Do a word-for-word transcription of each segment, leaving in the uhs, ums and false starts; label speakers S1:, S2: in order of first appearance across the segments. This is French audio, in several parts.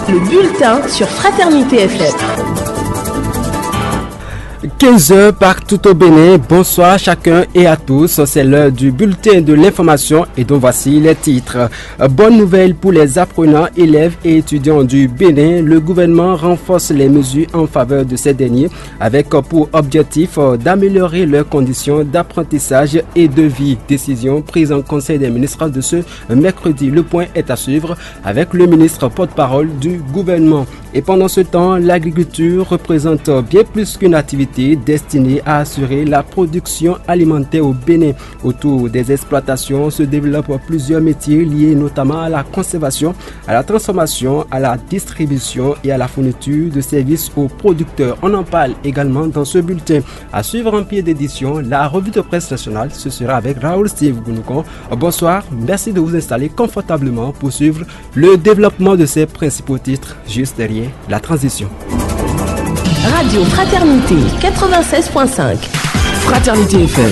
S1: Le bulletin sur Fraternité F M.
S2: quinze heures partout au Bénin, bonsoir à chacun et à tous, c'est l'heure du bulletin de l'information et dont voici les titres. Bonne nouvelle pour les apprenants, élèves et étudiants du Bénin, le gouvernement renforce les mesures en faveur de ces derniers avec pour objectif d'améliorer leurs conditions d'apprentissage et de vie. Décision prise en Conseil des ministres de ce mercredi. Le point est à suivre avec le ministre porte-parole du gouvernement. Et pendant ce temps, l'agriculture représente bien plus qu'une activité destinée à assurer la production alimentaire au Bénin. Autour des exploitations se développent plusieurs métiers liés notamment à la conservation, à la transformation, à la distribution et à la fourniture de services aux producteurs. On en parle également dans ce bulletin. À suivre en pied d'édition, la revue de presse nationale, ce sera avec Raoul Steve Gounouko. Bonsoir, merci de vous installer confortablement pour suivre le développement de ces principaux titres juste derrière la transition.
S1: Radio Fraternité quatre-vingt-seize point cinq.
S2: Fraternité F M.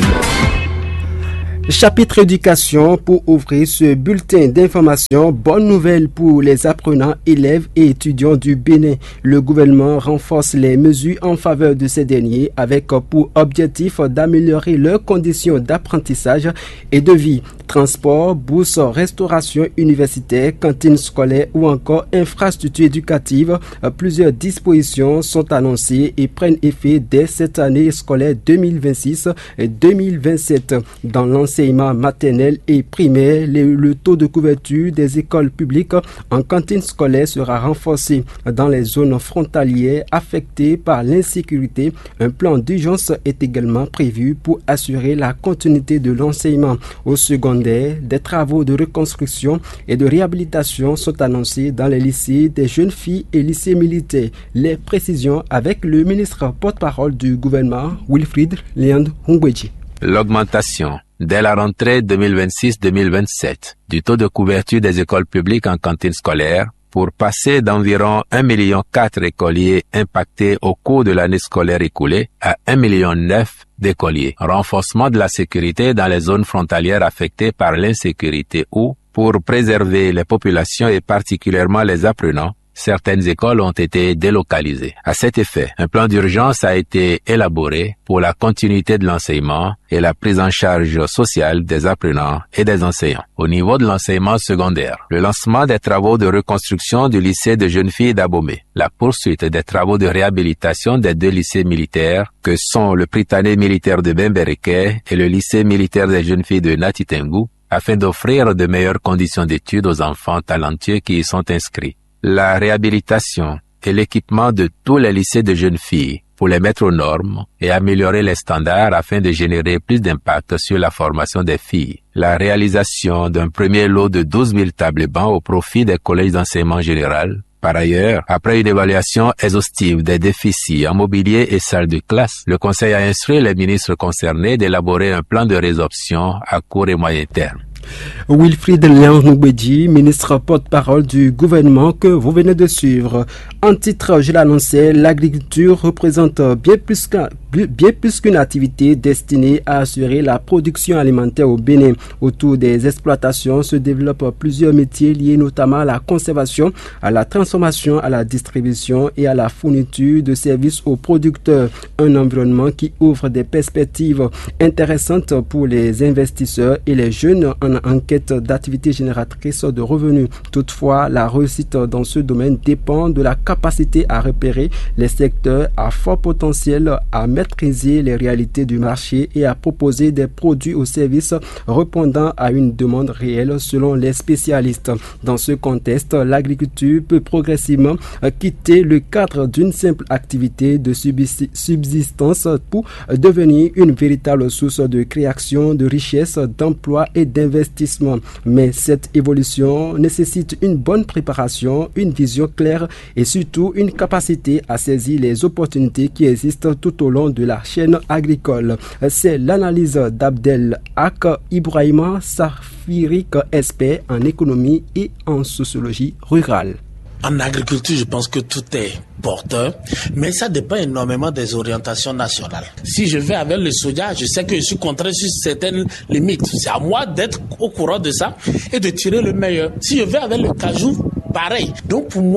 S2: Chapitre éducation pour ouvrir ce bulletin d'information. Bonne nouvelle pour les apprenants, élèves et étudiants du Bénin. Le gouvernement renforce les mesures en faveur de ces derniers avec pour objectif d'améliorer leurs conditions d'apprentissage et de vie. Transport, bourse, restauration universitaire, cantine scolaire ou encore infrastructures éducatives. Plusieurs dispositions sont annoncées et prennent effet dès cette année scolaire deux mille vingt-six et deux mille vingt-sept. Dans l'enseignement maternel et primaire, le, le taux de couverture des écoles publiques en cantine scolaire sera renforcé. Dans les zones frontalières affectées par l'insécurité, un plan d'urgence est également prévu pour assurer la continuité de l'enseignement. Au secondaire, des travaux de reconstruction et de réhabilitation sont annoncés dans les lycées des jeunes filles et lycées militaires. Les précisions avec le ministre porte-parole du gouvernement, Wilfried Léand Hungweji.
S3: L'augmentation dès la rentrée deux mille vingt-six deux mille vingt-sept du taux de couverture des écoles publiques en cantine scolaire pour passer d'environ un million quatre écoliers impactés au cours de l'année scolaire écoulée à un million neuf d'écoliers. Renforcement de la sécurité dans les zones frontalières affectées par l'insécurité ou, pour préserver les populations et particulièrement les apprenants, certaines écoles ont été délocalisées. À cet effet, un plan d'urgence a été élaboré pour la continuité de l'enseignement et la prise en charge sociale des apprenants et des enseignants. Au niveau de l'enseignement secondaire, le lancement des travaux de reconstruction du lycée de jeunes filles d'Abomey, la poursuite des travaux de réhabilitation des deux lycées militaires que sont le Prytanée militaire de Bembereke et le lycée militaire des jeunes filles de Natitengu, afin d'offrir de meilleures conditions d'études aux enfants talentueux qui y sont inscrits. La réhabilitation et l'équipement de tous les lycées de jeunes filles pour les mettre aux normes et améliorer les standards afin de générer plus d'impact sur la formation des filles. La réalisation d'un premier lot de douze mille tables et bancs au profit des collèges d'enseignement général. Par ailleurs, après une évaluation exhaustive des déficits en mobilier et salles de classe, le Conseil a instruit les ministres concernés d'élaborer un plan de résorption à court et moyen terme.
S2: Wilfried Léand Hungweji, ministre porte-parole du gouvernement que vous venez de suivre. En titre, je l'annonçais, l'agriculture représente bien plus qu'un bien plus qu'une activité destinée à assurer la production alimentaire au Bénin. Autour des exploitations se développent plusieurs métiers liés notamment à la conservation, à la transformation, à la distribution et à la fourniture de services aux producteurs. Un environnement qui ouvre des perspectives intéressantes pour les investisseurs et les jeunes en enquête d'activités génératrices de revenus. Toutefois, la réussite dans ce domaine dépend de la capacité à repérer les secteurs à fort potentiel, à maîtriser les réalités du marché et à proposer des produits ou services répondant à une demande réelle selon les spécialistes. Dans ce contexte, l'agriculture peut progressivement quitter le cadre d'une simple activité de subsistance pour devenir une véritable source de création de richesses, d'emplois et d'investissement. Mais cette évolution nécessite une bonne préparation, une vision claire et surtout une capacité à saisir les opportunités qui existent tout au long de la chaîne agricole. C'est l'analyse d'Abdel Hak Ibrahima Safirik, expert en économie et en sociologie rurale.
S4: En agriculture, je pense que tout est porteur, mais ça dépend énormément des orientations nationales. Si je vais avec le soja, je sais que je suis contraint sur certaines limites. C'est à moi d'être au courant de ça et de tirer le meilleur. Si je vais avec le cajou, pareil. Donc pour moi,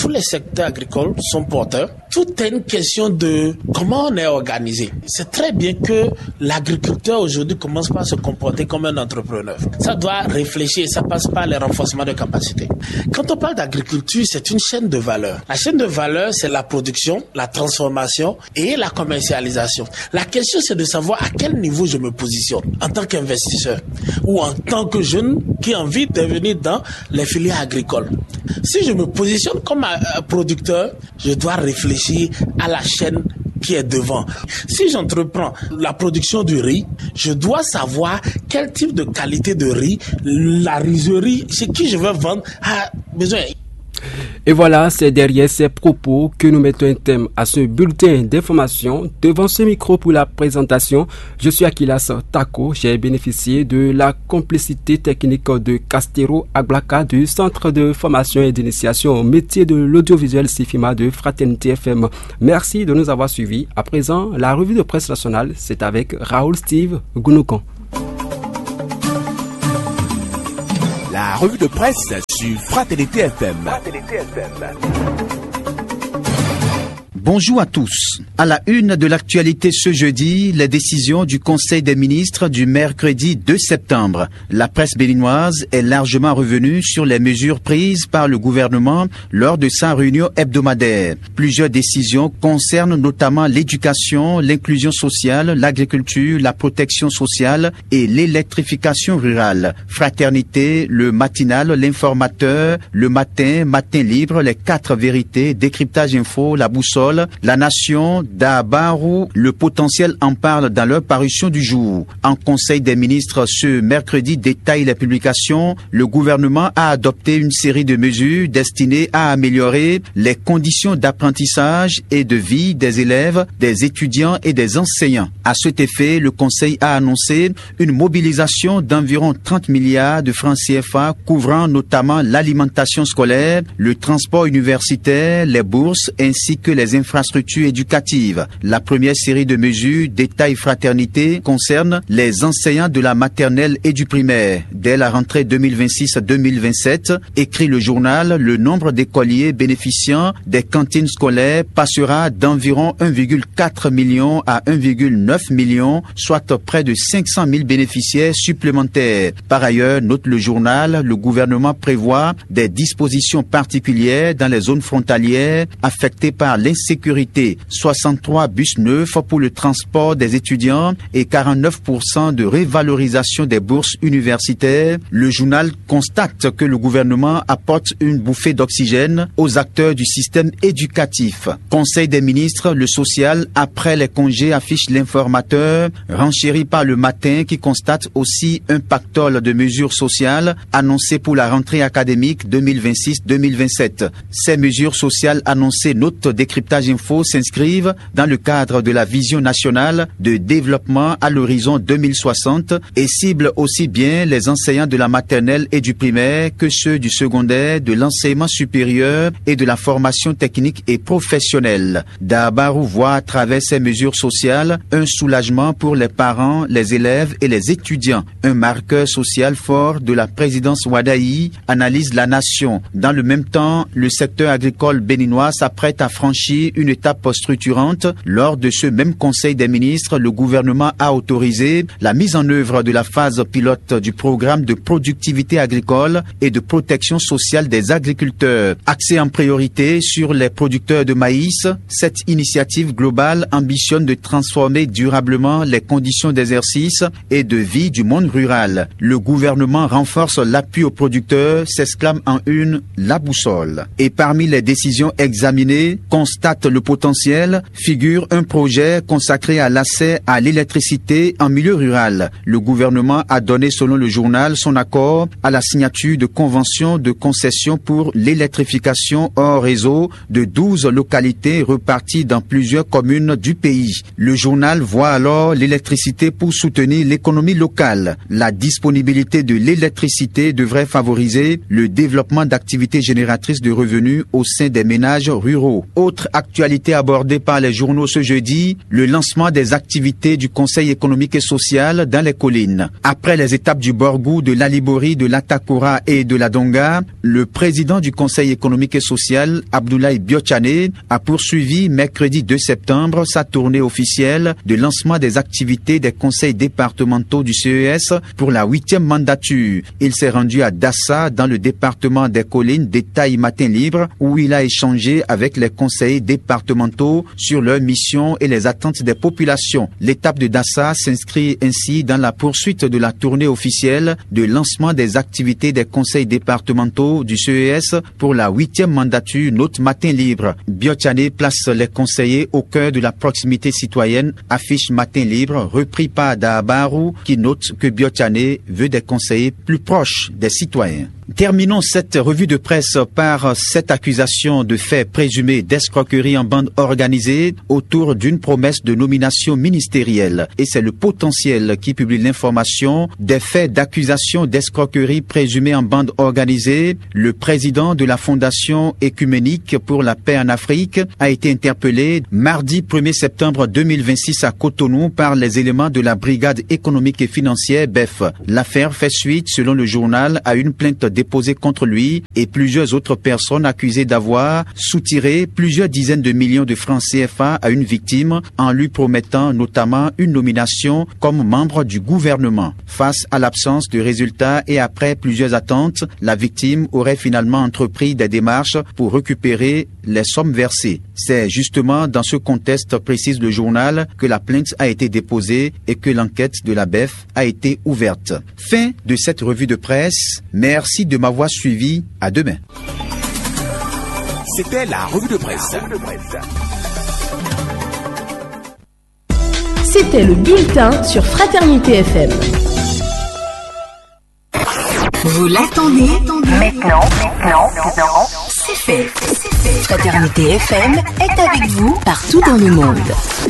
S4: tous les secteurs agricoles sont porteurs. Tout est une question de comment on est organisé. C'est très bien que l'agriculteur aujourd'hui commence par se comporter comme un entrepreneur. Ça doit réfléchir, ça passe par le renforcement de capacités. Quand on parle d'agriculture, c'est une chaîne de valeur. La chaîne de valeur, c'est la production, la transformation et la commercialisation. La question, c'est de savoir à quel niveau je me positionne en tant qu'investisseur ou en tant que jeune qui a envie de venir dans les filières agricoles. Si je me positionne comme un producteur, je dois réfléchir à la chaîne qui est devant. Si j'entreprends la production du riz, je dois savoir quel type de qualité de riz la rizerie chez qui je veux vendre a besoin.
S2: Et voilà, c'est derrière ces propos que nous mettons un thème à ce bulletin d'information. Devant ce micro pour la présentation, je suis Akilas Tako. J'ai bénéficié de la complicité technique de Castero Aglaka du Centre de formation et d'initiation au métier de l'audiovisuel Sifima de Fraternité F M. Merci de nous avoir suivis. À présent, la revue de presse nationale, c'est avec Raoul Steve Gounoukan.
S5: La revue de presse sur Fraternité F M. Bonjour à tous. À la une de l'actualité ce jeudi, les décisions du Conseil des ministres du mercredi deux septembre. La presse béninoise est largement revenue sur les mesures prises par le gouvernement lors de sa réunion hebdomadaire. Plusieurs décisions concernent notamment l'éducation, l'inclusion sociale, l'agriculture, la protection sociale et l'électrification rurale. Fraternité, le matinal, l'informateur, le matin, matin libre, les quatre vérités, décryptage info, la boussole, La Nation, Dabarou, le potentiel en parle dans leur parution du jour. En Conseil des ministres ce mercredi détaille les publications. Le gouvernement a adopté une série de mesures destinées à améliorer les conditions d'apprentissage et de vie des élèves, des étudiants et des enseignants. À cet effet, le Conseil a annoncé une mobilisation d'environ trente milliards de francs C F A couvrant notamment l'alimentation scolaire, le transport universitaire, les bourses ainsi que les infrastructures éducatives. La première série de mesures détaille Fraternité concerne les enseignants de la maternelle et du primaire. Dès la rentrée deux mille vingt-six deux mille vingt-sept, écrit le journal, le nombre d'écoliers bénéficiant des cantines scolaires passera d'environ un virgule quatre million à un virgule neuf million, soit près de cinq cent mille bénéficiaires supplémentaires. Par ailleurs, note le journal, le gouvernement prévoit des dispositions particulières dans les zones frontalières affectées par l'insécurité. soixante-trois bus neufs pour le transport des étudiants et quarante-neuf pour cent de révalorisation des bourses universitaires. Le journal constate que le gouvernement apporte une bouffée d'oxygène aux acteurs du système éducatif. Conseil des ministres, le social, après les congés, affiche l'informateur, renchéri par le matin qui constate aussi un pactole de mesures sociales annoncées pour la rentrée académique deux mille vingt-six deux mille vingt-sept. Ces mesures sociales annoncées, note décryptage info, s'inscrivent dans le cadre de la vision nationale de développement à l'horizon deux mille soixante et ciblent aussi bien les enseignants de la maternelle et du primaire que ceux du secondaire, de l'enseignement supérieur et de la formation technique et professionnelle. Dabarou voit à travers ces mesures sociales un soulagement pour les parents, les élèves et les étudiants. Un marqueur social fort de la présidence Wadaï, analyse La Nation. Dans le même temps, le secteur agricole béninois s'apprête à franchir une étape structurante. Lors de ce même Conseil des ministres, le gouvernement a autorisé la mise en œuvre de la phase pilote du programme de productivité agricole et de protection sociale des agriculteurs. Axé en priorité sur les producteurs de maïs, cette initiative globale ambitionne de transformer durablement les conditions d'exercice et de vie du monde rural. Le gouvernement renforce l'appui aux producteurs, s'exclame en une la boussole. Et parmi les décisions examinées, constate le potentiel, figure un projet consacré à l'accès à l'électricité en milieu rural. Le gouvernement a donné, selon le journal, son accord à la signature de conventions de concession pour l'électrification hors réseau de douze localités reparties dans plusieurs communes du pays. Le journal voit alors l'électricité pour soutenir l'économie locale. La disponibilité de l'électricité devrait favoriser le développement d'activités génératrices de revenus au sein des ménages ruraux. Autre acte l'actualité abordée par les journaux ce jeudi, le lancement des activités du Conseil économique et social dans les collines. Après les étapes du Borgou, de l'Alibori, de l'Atakura et de la Donga, le président du Conseil économique et social, Abdoulaye Biotchane, a poursuivi mercredi deux septembre sa tournée officielle de lancement des activités des conseils départementaux du C E S pour la huitième mandature. Il s'est rendu à Dassa, dans le département des collines d'Étaï Matin Libre, où il a échangé avec les conseillers départementaux sur leurs missions et les attentes des populations. L'étape de Dassa s'inscrit ainsi dans la poursuite de la tournée officielle de lancement des activités des conseils départementaux du C E S pour la huitième mandature Notre Matin Libre. Biotchane place les conseillers au cœur de la proximité citoyenne, affiche Matin Libre, repris par Dahabarou, qui note que Biotchane veut des conseillers plus proches des citoyens. Terminons cette revue de presse par cette accusation de faits présumés d'escroquerie en bande organisée autour d'une promesse de nomination ministérielle. Et c'est le Potentiel qui publie l'information des faits d'accusation d'escroquerie présumée en bande organisée. Le président de la Fondation écuménique pour la paix en Afrique a été interpellé mardi premier septembre deux mille vingt-six à Cotonou par les éléments de la brigade économique et financière B E F. L'affaire fait suite, selon le journal, à une plainte déposée contre lui et plusieurs autres personnes accusées d'avoir soutiré plusieurs dizaines de millions de francs C F A à une victime en lui promettant notamment une nomination comme membre du gouvernement. Face à l'absence de résultats et après plusieurs attentes, la victime aurait finalement entrepris des démarches pour récupérer les sommes versées. C'est justement dans ce contexte, précise le journal, que la plainte a été déposée et que l'enquête de la B E F a été ouverte. Fin de cette revue de presse. Merci de m'avoir suivi. À demain.
S6: C'était la revue de presse.
S1: C'était le bulletin sur Fraternité F M.
S7: Vous l'attendez? Maintenant, maintenant, maintenant, c'est fait. Fraternité F M est avec vous partout dans le monde.